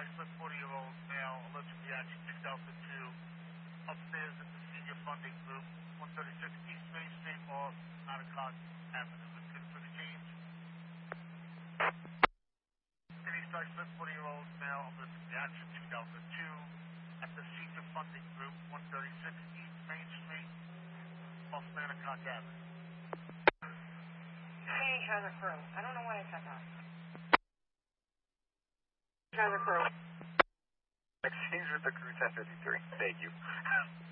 Dispatch, left 40-year-old male, allergic reaction to Delta 2, upstairs at the senior funding group, 136 East Main Street, off Narragansett Avenue. Is good for the change? City Dispatch, left 40-year-old male, allergic reaction to Delta 2, at the senior funding group, 136 East Main Street, off Narragansett Avenue. Hey, how's the crew? I don't know why I cut that. How's the crew? Exchange with the crew 1053. Thank you.